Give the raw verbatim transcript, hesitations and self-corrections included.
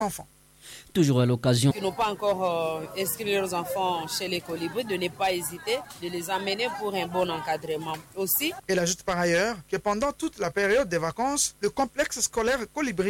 enfants. Toujours à l'occasion. Qui n'ont pas encore euh, inscrit leurs enfants chez les Colibris, de ne pas hésiter, de les amener pour un bon encadrement aussi. Elle ajoute par ailleurs que pendant toute la période des vacances, le complexe scolaire Colibri